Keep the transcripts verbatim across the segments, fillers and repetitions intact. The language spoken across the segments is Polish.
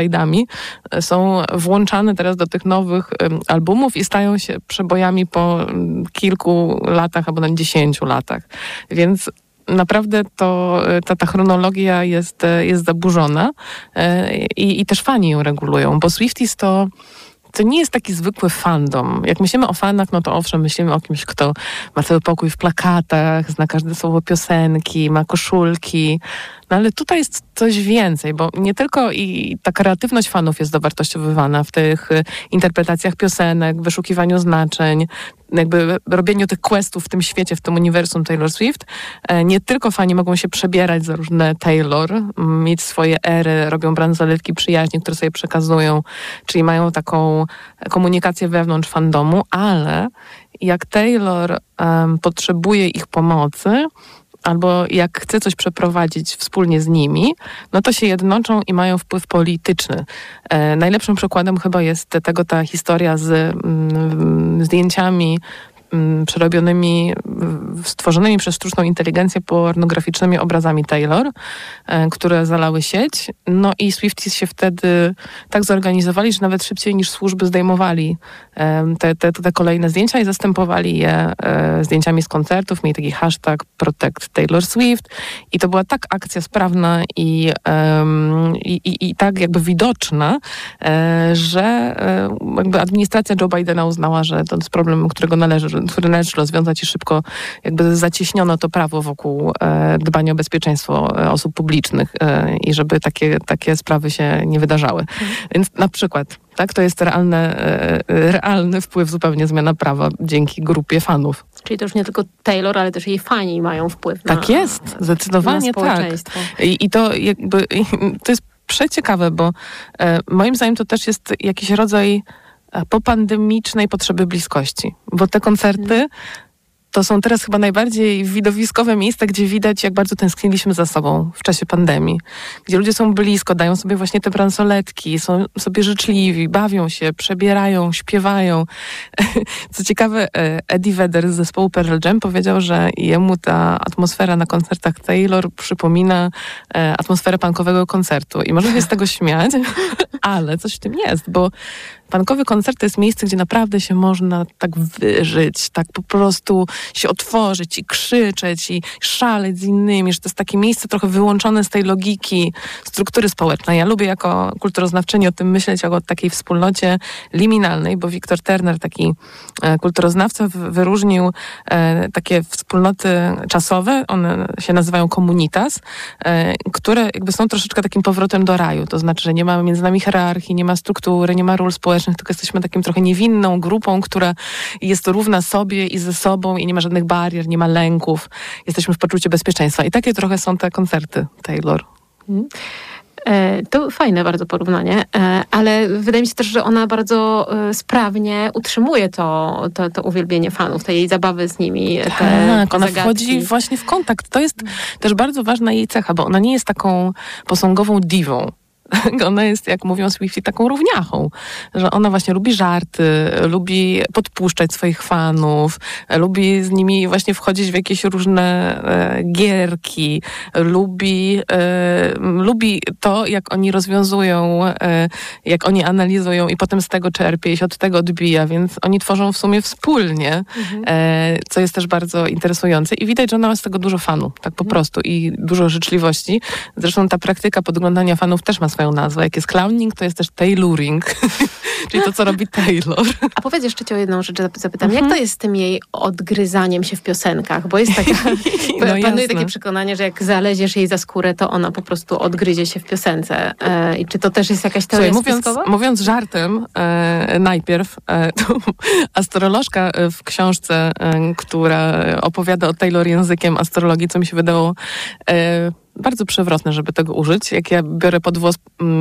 slajdami, są włączane teraz do tych nowych albumów i stają się przebojami po kilku latach albo nawet dziesięciu latach. Więc naprawdę to, ta, ta chronologia jest, jest zaburzona i, i też fani ją regulują, bo Swifties to to nie jest taki zwykły fandom. Jak myślimy o fanach, no to owszem, myślimy o kimś, kto ma cały pokój w plakatach, zna każde słowo piosenki, ma koszulki. No ale tutaj jest coś więcej, bo nie tylko i ta kreatywność fanów jest dowartościowywana w tych interpretacjach piosenek, wyszukiwaniu znaczeń, jakby robieniu tych questów w tym świecie, w tym uniwersum Taylor Swift. Nie tylko fani mogą się przebierać za różne Taylor, mieć swoje ery, robią bransoletki przyjaźni, które sobie przekazują, czyli mają taką komunikację wewnątrz fandomu, ale jak Taylor um, potrzebuje ich pomocy, albo jak chce coś przeprowadzić wspólnie z nimi, no to się jednoczą i mają wpływ polityczny. E, najlepszym przykładem chyba jest tego ta historia z mm, zdjęciami mm, przerobionymi, stworzonymi przez sztuczną inteligencję pornograficznymi obrazami Taylor, e, które zalały sieć. No i Swifties się wtedy tak zorganizowali, że nawet szybciej niż służby zdejmowali e, te, te, te kolejne zdjęcia i zastępowali je e, zdjęciami z koncertów. Mieli taki hashtag Protect Taylor Swift i to była tak akcja sprawna i, um, i, i, i tak jakby widoczna, e, że e, jakby administracja Joe Bidena uznała, że to jest problem, którego należy, który należy rozwiązać i szybko jakby zacieśniono to prawo wokół e, dbania o bezpieczeństwo e, osób publicznych e, i żeby takie, takie sprawy się nie wydarzały. Mhm. Więc na przykład, tak, to jest realne, e, realny wpływ, zupełnie zmiana prawa dzięki grupie fanów. Czyli to już nie tylko Taylor, ale też jej fani mają wpływ na Tak jest, zdecydowanie na społeczeństwo. Tak. I, i to jakby, to jest przeciekawe, bo e, moim zdaniem to też jest jakiś rodzaj popandemicznej potrzeby bliskości, bo te koncerty to są teraz chyba najbardziej widowiskowe miejsca, gdzie widać, jak bardzo tęskniliśmy za sobą w czasie pandemii. Gdzie ludzie są blisko, dają sobie właśnie te bransoletki, są sobie życzliwi, bawią się, przebierają, śpiewają. Co ciekawe, Eddie Vedder z zespołu Pearl Jam powiedział, że jemu ta atmosfera na koncertach Taylor przypomina atmosferę punkowego koncertu. I można się z tego śmiać, ale coś w tym jest, bo punkowy koncert to jest miejsce, gdzie naprawdę się można tak wyżyć, tak po prostu się otworzyć i krzyczeć i szaleć z innymi, że to jest takie miejsce trochę wyłączone z tej logiki struktury społecznej. Ja lubię jako kulturoznawczyni o tym myśleć, jako o takiej wspólnocie liminalnej, bo Victor Turner, taki e, kulturoznawca, w, wyróżnił e, takie wspólnoty czasowe, one się nazywają communitas, e, które jakby są troszeczkę takim powrotem do raju, to znaczy, że nie ma między nami hierarchii, nie ma struktury, nie ma ról społecznych, tylko jesteśmy takim trochę niewinną grupą, która jest równa sobie i ze sobą i nie ma żadnych barier, nie ma lęków. Jesteśmy w poczuciu bezpieczeństwa. I takie trochę są te koncerty Taylor. Hmm. E, to fajne bardzo porównanie, e, ale wydaje mi się też, że ona bardzo e, sprawnie utrzymuje to, to, to uwielbienie fanów, te jej zabawy z nimi. Te, tak, te ona zagadki. wchodzi właśnie w kontakt. To jest też bardzo ważna jej cecha, bo ona nie jest taką posągową diwą. Ona jest, jak mówią Swiftie, taką równiachą, że ona właśnie lubi żarty, lubi podpuszczać swoich fanów, lubi z nimi właśnie wchodzić w jakieś różne e, gierki, lubi, e, lubi to, jak oni rozwiązują, e, jak oni analizują i potem z tego czerpie i się od tego odbija, więc oni tworzą w sumie wspólnie, mhm. e, co jest też bardzo interesujące i widać, że ona ma z tego dużo fanu, tak po mhm. prostu i dużo życzliwości. Zresztą ta praktyka podglądania fanów też ma swoją nazwę. Jak jest clowning, to jest też tayloring, czyli to, co robi Taylor. A powiedz jeszcze cię o jedną rzecz, zapytam. Mhm. Jak to jest z tym jej odgryzaniem się w piosenkach? Bo jest taka, no panuje jasne. takie przekonanie, że jak zaleziesz jej za skórę, to ona po prostu odgryzie się w piosence. E, I czy to też jest jakaś teoria Słuchaj, mówiąc, spiskowa? mówiąc żartem, e, najpierw e, to astrolożka w książce, e, która opowiada o Taylor językiem astrologii, co mi się wydało e, bardzo przewrotne, żeby tego użyć. Jak ja biorę pod włos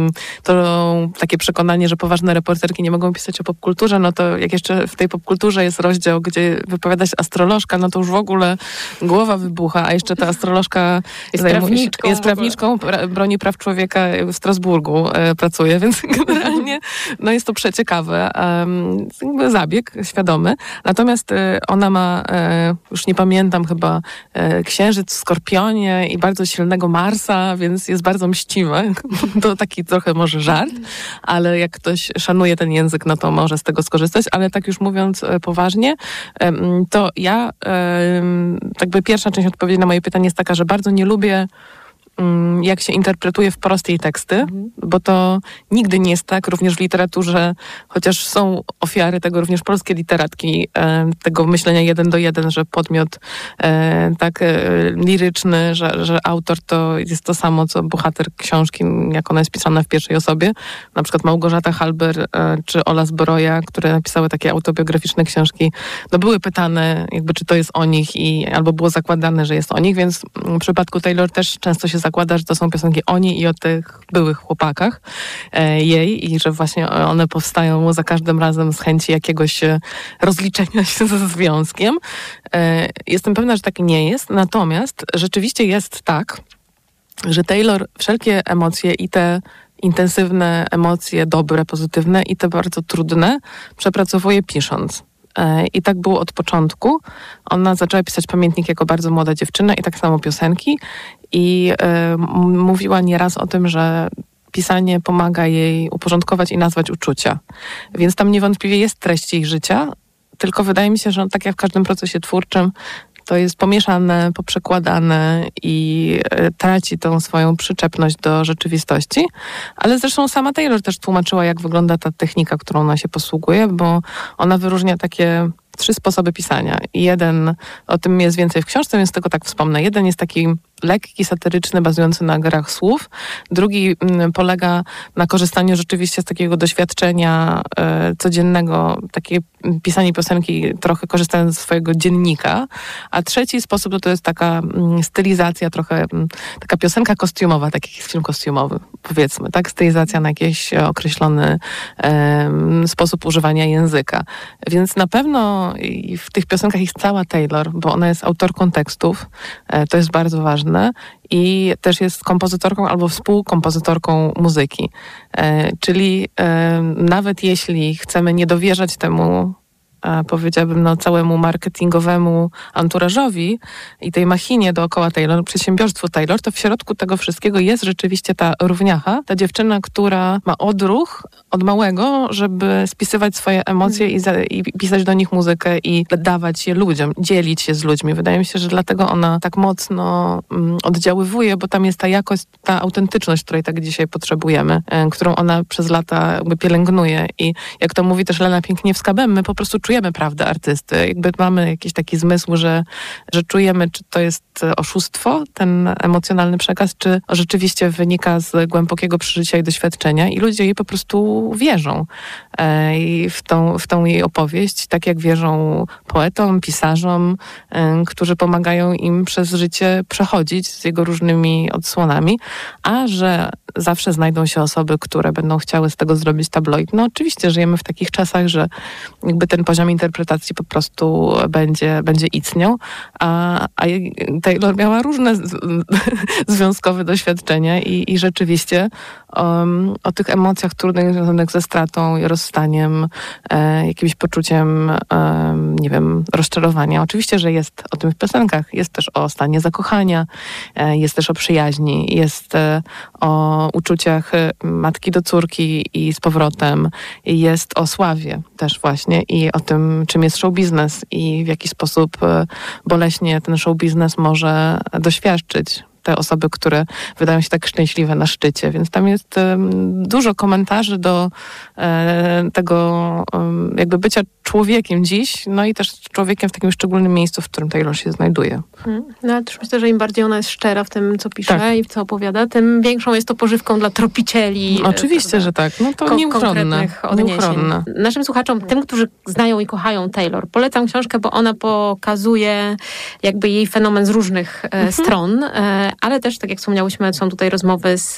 to takie przekonanie, że poważne reporterki nie mogą pisać o popkulturze, no to jak jeszcze w tej popkulturze jest rozdział, gdzie wypowiada się astrolożka, no to już w ogóle głowa wybucha, a jeszcze ta astrolożka jest prawniczką, jest prawniczką broni praw człowieka w Strasburgu e, pracuje, więc generalnie mnie no jest to przeciekawe. Um, jakby zabieg świadomy. Natomiast e, ona ma, e, już nie pamiętam, chyba e, księżyc w Skorpionie i bardzo silnego Marsa, więc jest bardzo mściwa. To taki trochę może żart, ale jak ktoś szanuje ten język, no to może z tego skorzystać. Ale tak już mówiąc e, poważnie, e, to ja e, jakby pierwsza część odpowiedzi na moje pytanie jest taka, że bardzo nie lubię jak się interpretuje wprost jej teksty, mhm. bo to nigdy nie jest tak, również w literaturze, chociaż są ofiary tego, również polskie literatki, e, tego myślenia jeden do jeden, że podmiot e, tak e, liryczny, że, że autor to jest to samo, co bohater książki, jak ona jest pisana w pierwszej osobie. Na przykład Małgorzata Halber e, czy Ola Zbroja, które napisały takie autobiograficzne książki, no były pytane, jakby czy to jest o nich i albo było zakładane, że jest o nich, więc w przypadku Taylor też często się zakłada, że to są piosenki o niej i o tych byłych chłopakach e, jej i że właśnie one powstają za każdym razem z chęci jakiegoś rozliczenia się ze związkiem. E, jestem pewna, że tak nie jest, natomiast rzeczywiście jest tak, że Taylor wszelkie emocje i te intensywne emocje, dobre, pozytywne i te bardzo trudne przepracowuje pisząc. I tak było od początku. Ona zaczęła pisać pamiętnik jako bardzo młoda dziewczyna i tak samo piosenki. I y, mówiła nieraz o tym, że pisanie pomaga jej uporządkować i nazwać uczucia. Więc tam niewątpliwie jest treść jej życia, tylko wydaje mi się, że tak jak w każdym procesie twórczym, to jest pomieszane, poprzekładane i y, traci tą swoją przyczepność do rzeczywistości. Ale zresztą sama Taylor też tłumaczyła, jak wygląda ta technika, którą ona się posługuje, bo ona wyróżnia takie trzy sposoby pisania. I jeden, o tym jest więcej w książce, więc tego tak wspomnę. Jeden jest taki lekki, satyryczny, bazujący na grach słów. Drugi m, polega na korzystaniu rzeczywiście z takiego doświadczenia e, codziennego, takie pisanie piosenki trochę korzystając ze swojego dziennika. A trzeci sposób to, to jest taka m, stylizacja, trochę m, taka piosenka kostiumowa, taki jest film kostiumowy, powiedzmy, tak? Stylizacja na jakiś określony e, sposób używania języka. Więc na pewno i w tych piosenkach jest cała Taylor, bo ona jest autorką tekstów, e, to jest bardzo ważne. I też jest kompozytorką albo współkompozytorką muzyki. E, czyli e, nawet jeśli chcemy nie dowierzać temu, a powiedziałabym, no, całemu marketingowemu anturażowi i tej machinie dookoła Taylor, przedsiębiorstwu Taylor, to w środku tego wszystkiego jest rzeczywiście ta równiacha, ta dziewczyna, która ma odruch od małego, żeby spisywać swoje emocje mm. i, za, i pisać do nich muzykę i dawać je ludziom, dzielić się z ludźmi. Wydaje mi się, że dlatego ona tak mocno mm, oddziaływuje, bo tam jest ta jakość, ta autentyczność, której tak dzisiaj potrzebujemy, y, którą ona przez lata jakby pielęgnuje. I jak to mówi też Lena Piękniewska-Bem, my po prostu czujemy prawdę artysty. Jakby mamy jakiś taki zmysł, że, że czujemy, czy to jest oszustwo, ten emocjonalny przekaz, czy rzeczywiście wynika z głębokiego przeżycia i doświadczenia i ludzie jej po prostu wierzą e, i w tą, w tą jej opowieść, tak jak wierzą poetom, pisarzom, e, którzy pomagają im przez życie przechodzić z jego różnymi odsłonami, a że zawsze znajdą się osoby, które będą chciały z tego zrobić tabloid. No oczywiście żyjemy w takich czasach, że jakby ten poziom interpretacji po prostu będzie, będzie istniał, a, a Taylor miała różne z, związkowe doświadczenia i, i rzeczywiście um, o tych emocjach trudnych związanych ze stratą i rozstaniem, e, jakimś poczuciem, e, nie wiem, rozczarowania. Oczywiście, że jest o tym w piosenkach. Jest też o stanie zakochania, e, jest też o przyjaźni, jest e, o uczuciach matki do córki i z powrotem. Jest o sławie też właśnie i o tym, czym jest show biznes i w jaki sposób boleśnie ten show biznes może doświadczyć te osoby, które wydają się tak szczęśliwe na szczycie. Więc tam jest um, dużo komentarzy do e, tego um, jakby bycia człowiekiem dziś, no i też człowiekiem w takim szczególnym miejscu, w którym Taylor się znajduje. Hmm. No ale też myślę, że im bardziej ona jest szczera w tym, co pisze tak. i co opowiada, tym większą jest to pożywką dla tropicieli. No, oczywiście, prawda? Że tak. No to Ko- nieuchronne. nieuchronne. Naszym słuchaczom, tym, którzy znają i kochają Taylor, polecam książkę, bo ona pokazuje jakby jej fenomen z różnych mhm. stron, ale też, tak jak wspomniałyśmy, są tutaj rozmowy z,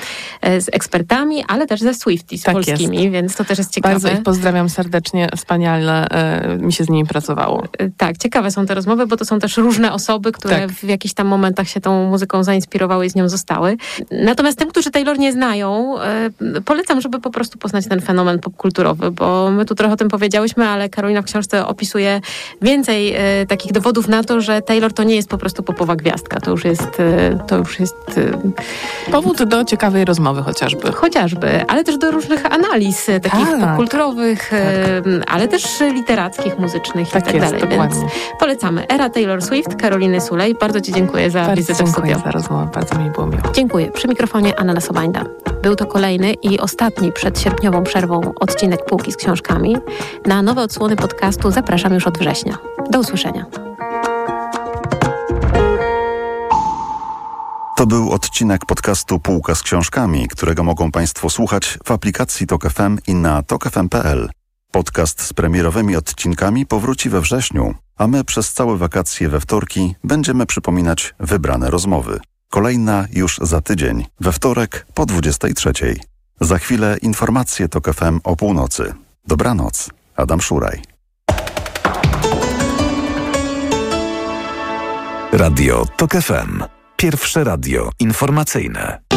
z ekspertami, ale też ze Swifties tak polskimi, jest. Więc to też jest ciekawe. Bardzo ich pozdrawiam serdecznie, wspaniali. fajnie e, mi się z nimi pracowało. Tak, ciekawe są te rozmowy, bo to są też różne osoby, które tak. w jakichś tam momentach się tą muzyką zainspirowały i z nią zostały. Natomiast tym, którzy Taylor nie znają, e, polecam, żeby po prostu poznać ten fenomen popkulturowy, bo my tu trochę o tym powiedziałyśmy, ale Karolina w książce opisuje więcej e, takich dowodów na to, że Taylor to nie jest po prostu popowa gwiazdka. To już jest... E, to już jest e, powód do ciekawej rozmowy chociażby. Chociażby, ale też do różnych analiz e, takich tak. popkulturowych, e, tak. ale też literackich, muzycznych tak i tak jest, dalej. Dokładnie. Więc polecamy. Era Taylor Swift, Karoliny Sulej. Bardzo Ci dziękuję za bardzo wizytę w studio. Dziękuję za rozmowę. Bardzo mi było miło. Dziękuję. Przy mikrofonie Anna Sobajda. Był to kolejny i ostatni przed sierpniową przerwą odcinek Półki z książkami. Na nowe odsłony podcastu zapraszam już od września. Do usłyszenia. To był odcinek podcastu Półka z książkami, którego mogą Państwo słuchać w aplikacji Tok F M i na tok f m kropka p l. Podcast z premierowymi odcinkami powróci we wrześniu, a my przez całe wakacje we wtorki będziemy przypominać wybrane rozmowy. Kolejna już za tydzień, we wtorek po dwudziestej trzeciej. Za chwilę informacje Tok F M o północy. Dobranoc. Adam Szuraj. Radio Tok F M. Pierwsze radio informacyjne.